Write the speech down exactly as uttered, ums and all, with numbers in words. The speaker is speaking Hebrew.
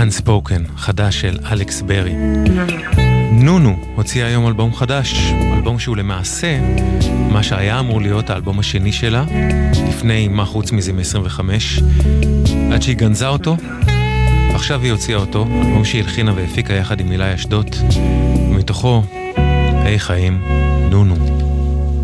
Unspoken, חדש של אלכס ברי. נונו הוציא היום אלבום חדש, אלבום שהוא למעשה מה שהיה אמור להיות האלבום השני שלה, לפני מה חוץ מזה מ-עשרים וחמש, עד שהיא גנזה אותו, ועכשיו היא הוציאה אותו, אלבום שהיא הלחינה והפיקה יחד עם אילי אשדות, ומתוכו, היי חיים, נונו.